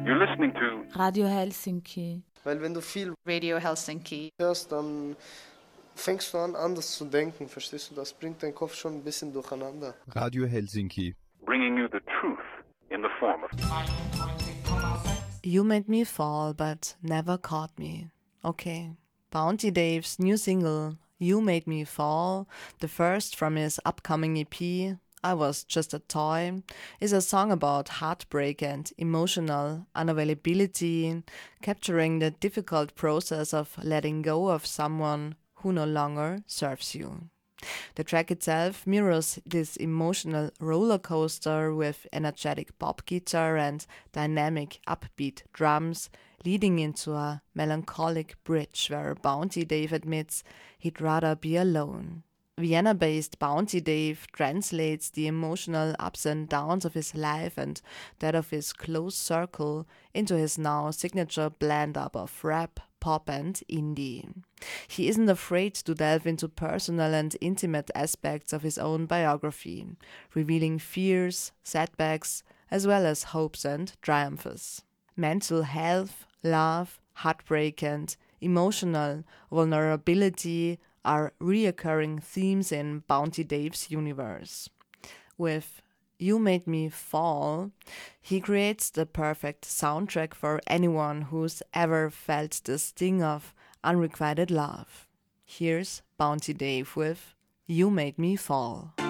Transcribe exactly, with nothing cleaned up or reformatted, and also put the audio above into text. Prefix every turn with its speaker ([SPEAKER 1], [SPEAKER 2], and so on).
[SPEAKER 1] You're listening to
[SPEAKER 2] Radio Helsinki.
[SPEAKER 3] Weil wenn du viel
[SPEAKER 4] Radio Helsinki
[SPEAKER 3] hörst, dann fängst du an, anders zu denken, verstehst du? Das bringt deinen Kopf schon ein bisschen durcheinander.
[SPEAKER 5] Radio Helsinki.
[SPEAKER 1] bringing you the truth in the form of...
[SPEAKER 6] You made me fall, but never caught me. Okay. Bounty Dave's new single, You Made Me Fall, the first from his upcoming E P, I Was Just a Toy, is a song about heartbreak and emotional unavailability, capturing the difficult process of letting go of someone who no longer serves you. The track itself mirrors this emotional roller coaster with energetic pop guitar and dynamic upbeat drums, leading into a melancholic bridge where Bounty Dave admits he'd rather be alone. Vienna-based Bounty Dave translates the emotional ups and downs of his life and that of his close circle into his now signature blend-up of rap, pop and indie. He isn't afraid to delve into personal and intimate aspects of his own biography, revealing fears, setbacks, as well as hopes and triumphs. Mental health, love, heartbreak and emotional vulnerability are reoccurring themes in Bounty Dave's universe. With You Made Me Fall, he creates the perfect soundtrack for anyone who's ever felt the sting of unrequited love. Here's Bounty Dave with You Made Me Fall.